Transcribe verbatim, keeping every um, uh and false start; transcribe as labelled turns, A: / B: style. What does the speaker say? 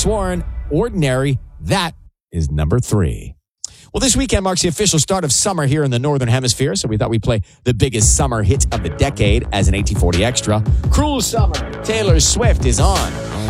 A: Warren, Ordinary. That is number three. Well, this weekend marks the official start of summer here in the Northern Hemisphere, so we thought we'd play the biggest summer hit of the decade as an eighteen forty extra. Cruel Summer, Taylor Swift is on.